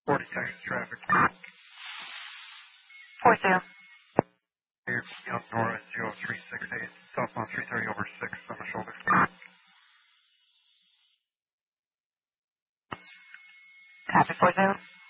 40 times traffic. 40. Here, Young Nora 0368, southbound 330 over 6 on the shoulder. Traffic 40.